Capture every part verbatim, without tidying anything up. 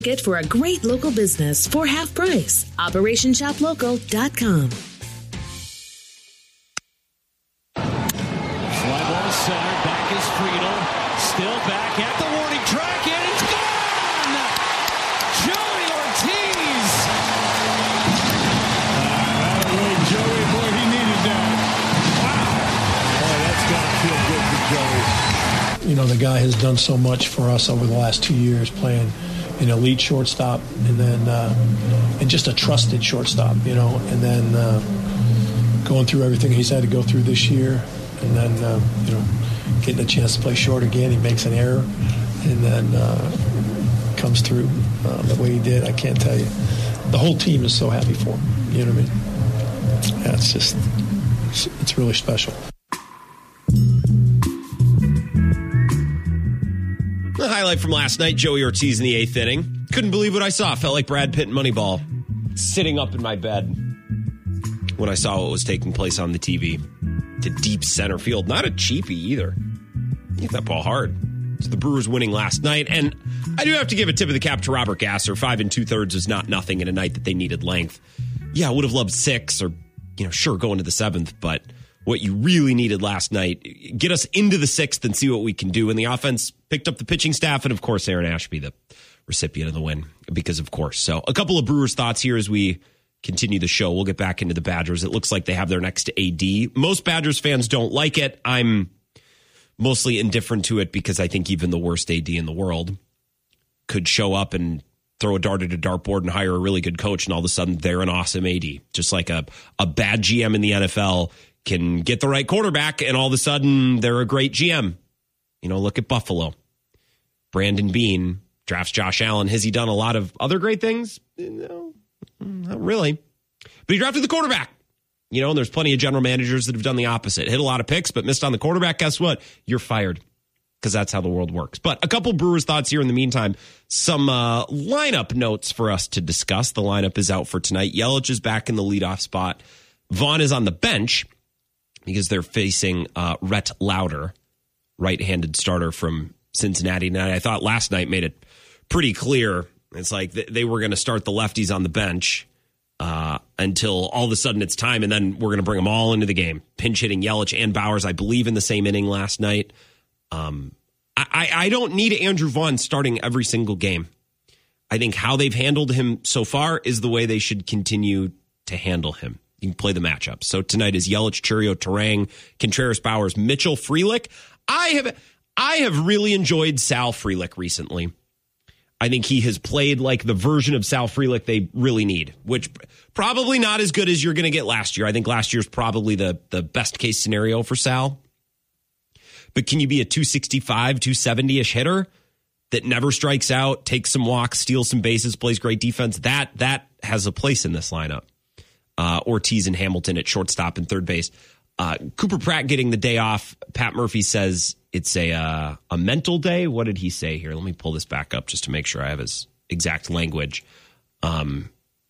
Get for a great local business for half price. Operation Shop Local dot com. Fly ball to center. Back is Friedel. Still back at the warning track, and it's gone! Joey Ortiz! Uh, away, Joey. Boy, he needed that. Wow. Boy, that's got to feel good for Joey. You know, the guy has done so much for us over the last two years playing an elite shortstop, and then uh, and just a trusted shortstop, you know, and then uh, going through everything he's had to go through this year, and then uh, you know, getting a chance to play short again. He makes an error, and then uh, comes through uh, the way he did. I can't tell you. The whole team is so happy for him. You know what I mean? Yeah, it's just it's, it's really special. The highlight from last night, Joey Ortiz in the eighth inning. Couldn't believe what I saw. Felt like Brad Pitt in Moneyball. Sitting up in my bed when I saw what was taking place on the T V. To deep center field. Not a cheapie either. Hit that ball hard. So the Brewers winning last night. And I do have to give a tip of the cap to Robert Gasser. Five and two thirds is not nothing in a night that they needed length. Yeah, I would have loved six or, you know, sure, going to the seventh, but what you really needed last night, get us into the sixth and see what we can do. And the offense picked up the pitching staff, and of course, Aaron Ashby, the recipient of the win, because of course. So a couple of Brewers thoughts here as we continue the show. We'll get back into the Badgers. It looks like they have their next A D. Most Badgers fans don't like it. I'm mostly indifferent to it because I think even the worst A D in the world could show up and throw a dart at a dartboard and hire a really good coach, and all of a sudden they're an awesome A D. Just like a, a bad G M in the N F L can get the right quarterback, and all of a sudden they're a great G M. You know, look at Buffalo. Brandon Beane drafts Josh Allen. Has he done a lot of other great things? No, not really. But he drafted the quarterback. You know, and there's plenty of general managers that have done the opposite. Hit a lot of picks, but missed on the quarterback. Guess what? You're fired, because that's how the world works. But a couple Brewers thoughts here in the meantime. Some uh, lineup notes for us to discuss. The lineup is out for tonight. Yelich is back in the leadoff spot. Vaughn is on the bench because they're facing uh, Rhett Lauder, right-handed starter from Cincinnati. And I thought last night made it pretty clear. It's like they were going to start the lefties on the bench uh, until all of a sudden it's time, and then we're going to bring them all into the game. Pinch hitting Yelich and Bowers, I believe, in the same inning last night. Um, I, I don't need Andrew Vaughn starting every single game. I think how they've handled him so far is the way they should continue to handle him. You can play the matchup. So tonight is Yelich, Churio, Turang, Contreras, Bowers, Mitchell, Frelick. I have I have really enjoyed Sal Frelick recently. I think he has played like the version of Sal Frelick they really need, which probably not as good as you're going to get last year. I think last year's probably the, the best case scenario for Sal. But can you be a two sixty-five, two seventy-ish hitter that never strikes out, takes some walks, steals some bases, plays great defense? That that has a place in this lineup. Uh, Ortiz and Hamilton at shortstop and third base. Uh, Cooper Pratt getting the day off. Pat Murphy says it's a uh, a mental day. What did he say here? Let me pull this back up just to make sure I have his exact language. Um,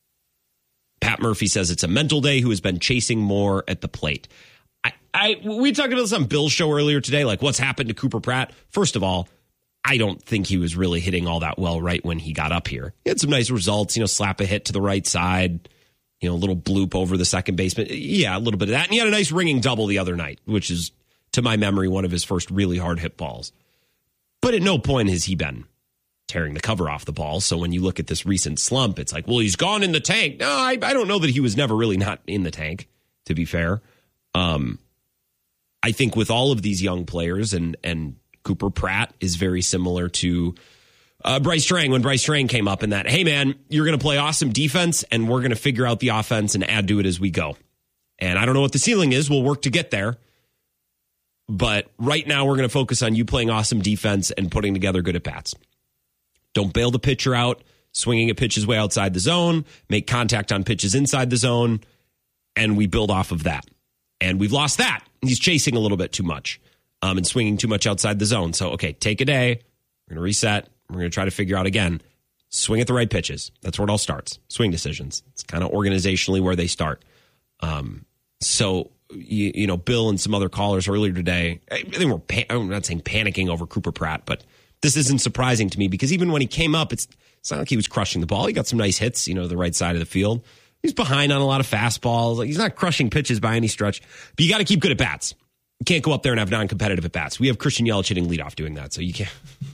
Pat Murphy says it's a mental day, who has been chasing more at the plate. I, I we talked about this on Bill's show earlier today, like what's happened to Cooper Pratt. First of all, I don't think he was really hitting all that well right when he got up here. He had some nice results, you know, slap a hit to the right side, you know, a little bloop over the second baseman. Yeah, a little bit of that. And he had a nice ringing double the other night, which is, to my memory, one of his first really hard hit balls. But at no point has he been tearing the cover off the ball. So when you look at this recent slump, it's like, well, he's gone in the tank. No, I, I don't know that he was never really not in the tank, to be fair. Um, I think with all of these young players, and and Cooper Pratt is very similar to uh, Bryce Strang when Bryce Strang came up in that, hey, man, you're going to play awesome defense, and we're going to figure out the offense and add to it as we go. And I don't know what the ceiling is. We'll work to get there. But right now, we're going to focus on you playing awesome defense and putting together good at-bats. Don't bail the pitcher out, swinging at pitches way outside the zone, make contact on pitches inside the zone, and we build off of that. And we've lost that. He's chasing a little bit too much um, and swinging too much outside the zone. So, okay, take a day. We're going to reset. We're going to try to figure out again. Swing at the right pitches. That's where it all starts. Swing decisions. It's kind of organizationally where they start. Um, so, you, you know, Bill and some other callers earlier today, I think we're, I'm not saying panicking over Cooper Pratt, but this isn't surprising to me because even when he came up, it's It's not like he was crushing the ball. He got some nice hits, you know, the right side of the field. He's behind on a lot of fastballs. Like, he's not crushing pitches by any stretch. But you got to keep good at bats. You can't go up there and have non-competitive at bats. We have Christian Yelich hitting leadoff doing that, so you can't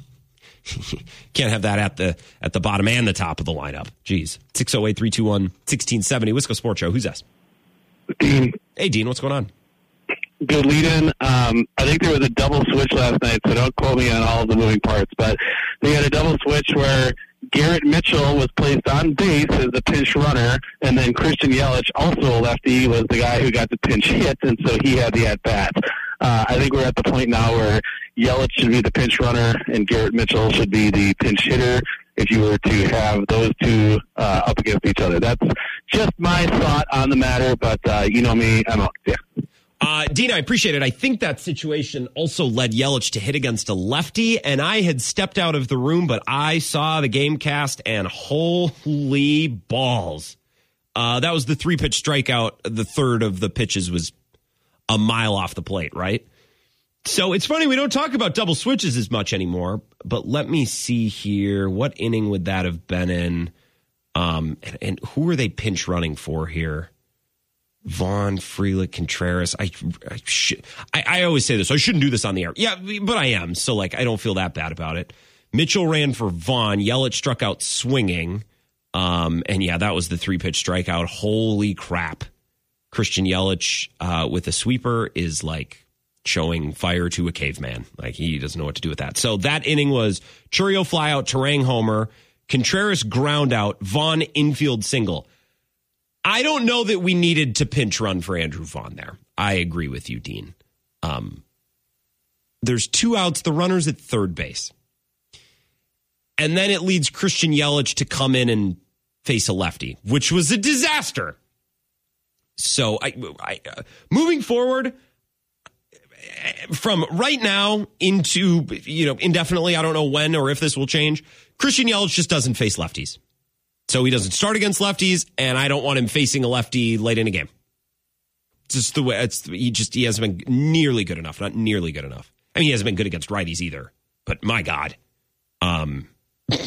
can't have that at the at the bottom and the top of the lineup. Jeez. six oh eight, three two one, one six seven oh. Wisco Sports Show. Who's this? Dean. Hey, Dean. What's going on? Good lead-in. Um, I think there was a double switch last night, so don't quote me on all of the moving parts, but they had a double switch where Garrett Mitchell was placed on base as the pinch runner, and then Christian Yelich, also a lefty, was the guy who got the pinch hit, and so he had the at-bat. Uh, I think we're at the point now where Yelich should be the pinch runner and Garrett Mitchell should be the pinch hitter if you were to have those two uh, up against each other. That's just my thought on the matter, but uh, you know me, I'm out. Yeah. Uh, Dean, I appreciate it. I think that situation also led Yelich to hit against a lefty, and I had stepped out of the room, but I saw the game cast, and holy balls. Uh, that was the three-pitch strikeout. The third of the pitches was a mile off the plate, right? So it's funny, we don't talk about double switches as much anymore, but let me see here. What inning would that have been in? Um, and, and who are they pinch running for here? Vaughn, Frelick, Contreras. I, I, should, I I always say this. I shouldn't do this on the air. Yeah, but I am. So, like, I don't feel that bad about it. Mitchell ran for Vaughn. Yelich struck out swinging. Um, and, yeah, that was the three-pitch strikeout. Holy crap. Christian Yelich uh, with a sweeper is, like, showing fire to a caveman. Like, he doesn't know what to do with that. So that inning was Churio flyout, Terang homer, Contreras ground out, Vaughn infield single. I don't know that we needed to pinch run for Andrew Vaughn there. I agree with you, Dean. Um, there's two outs, the runner's at third base. And then it leads Christian Yelich to come in and face a lefty, which was a disaster. So I, I uh, moving forward from right now into, you know, indefinitely, I don't know when or if this will change, Christian Yelich just doesn't face lefties. So he doesn't start against lefties, and I don't want him facing a lefty late in a game. It's just the way it's he just he hasn't been nearly good enough, not nearly good enough. I mean, he hasn't been good against righties either. But my God, um, I,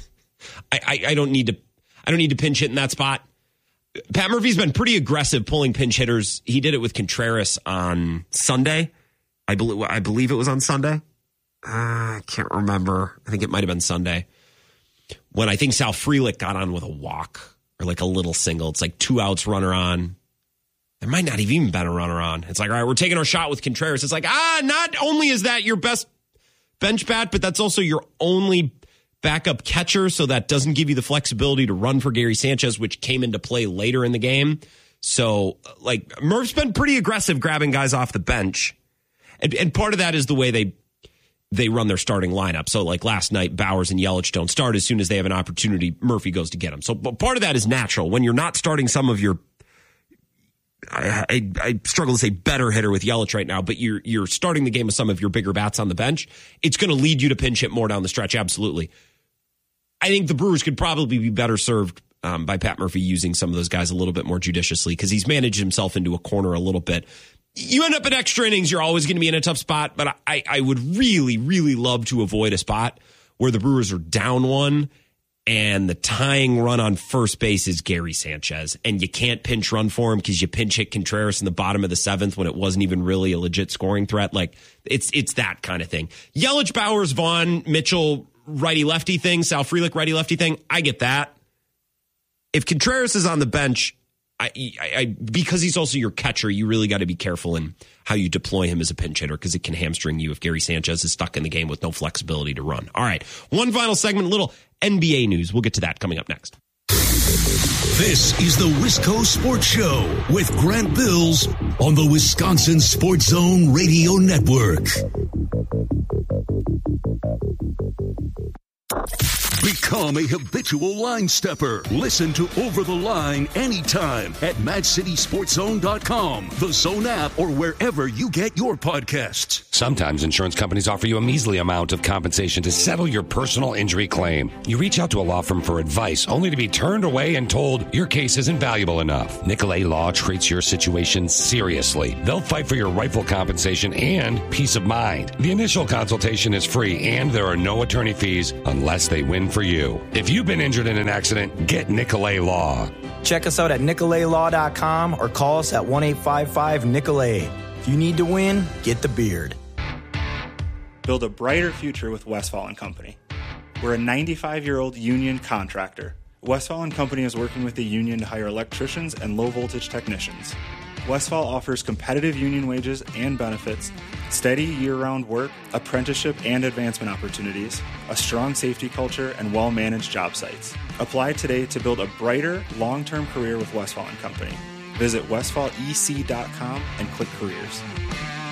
I I don't need to I don't need to pinch hit in that spot. Pat Murphy's been pretty aggressive pulling pinch hitters. He did it with Contreras on Sunday. I believe I believe it was on Sunday. Uh, I can't remember. I think it might have been Sunday. When I think Sal Frelick got on with a walk or like a little single. It's like two outs, runner on. There might not have even been a runner on. It's like, all right, we're taking our shot with Contreras. It's like, ah, not only is that your best bench bat, but that's also your only backup catcher. So that doesn't give you the flexibility to run for Gary Sanchez, which came into play later in the game. So, like, Murph's been pretty aggressive grabbing guys off the bench. And, and part of that is the way they they run their starting lineup. So like last night, Bowers and Yelich don't start. As soon as they have an opportunity, Murphy goes to get them. So part of that is natural. When you're not starting some of your, I, I, I struggle to say better hitter with Yelich right now, but you're you're starting the game with some of your bigger bats on the bench, it's going to lead you to pinch hit more down the stretch. Absolutely. I think the Brewers could probably be better served um, by Pat Murphy using some of those guys a little bit more judiciously because he's managed himself into a corner a little bit. You end up in extra innings, you're always going to be in a tough spot, but I, I would really, really love to avoid a spot where the Brewers are down one and the tying run on first base is Gary Sanchez, and you can't pinch run for him because you pinch hit Contreras in the bottom of the seventh when it wasn't even really a legit scoring threat. Like, it's it's that kind of thing. Yelich, Bowers, Vaughn, Mitchell, righty-lefty thing, Sal Frelick, righty-lefty thing, I get that. If Contreras is on the bench, I, I, I, because he's also your catcher, you really got to be careful in how you deploy him as a pinch hitter because it can hamstring you if Gary Sanchez is stuck in the game with no flexibility to run. All right, one final segment, a little N B A news. We'll get to that coming up next. This is the Wisco Sports Show with Grant Bills on the Wisconsin Sports Zone Radio Network. Become a habitual line stepper. Listen to Over the Line anytime at Mad City Sports Zone dot com, the Zone app, or wherever you get your podcasts. Sometimes insurance companies offer you a measly amount of compensation to settle your personal injury claim. You reach out to a law firm for advice only to be turned away and told your case isn't valuable enough. Nicolay Law treats your situation seriously. They'll fight for your rightful compensation and peace of mind. The initial consultation is free and there are no attorney fees unless they win for you. If you've been injured in an accident, get Nicolay Law. Check us out at Nicolay Law dot com or call us at one eight five five Nicolay. If you need to win, get the beard. Build a brighter future with Westfall and Company. We're a ninety-five-year-old union contractor. Westfall and Company is working with the union to hire electricians and low-voltage technicians. Westfall offers competitive union wages and benefits, steady year-round work, apprenticeship and advancement opportunities, a strong safety culture, and well-managed job sites. Apply today to build a brighter, long-term career with Westfall and Company. Visit westfall e c dot com and click careers.